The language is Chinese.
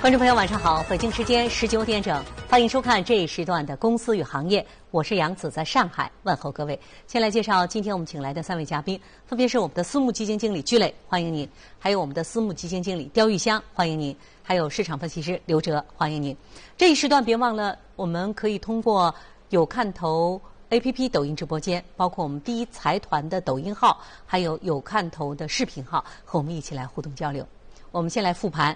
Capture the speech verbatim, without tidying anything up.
观众朋友，晚上好！北京时间十九点整，欢迎收看这一时段的《公司与行业》，我是杨子，在上海问候各位。先来介绍今天我们请来的三位嘉宾，分别是我们的私募基金经理居磊，欢迎您；还有我们的私募基金经理刁玉香，欢迎您；还有市场分析师刘哲，欢迎您。这一时段别忘了，我们可以通过有看头 A P P 抖音直播间，包括我们第一财团的抖音号，还有有看头的视频号，和我们一起来互动交流。我们先来复盘